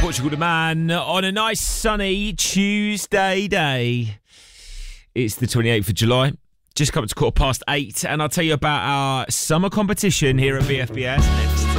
Portugal the Man on a nice sunny Tuesday day. It's the 28th of July. Just come to 8:15, and I'll tell you about our summer competition here at BFBS next.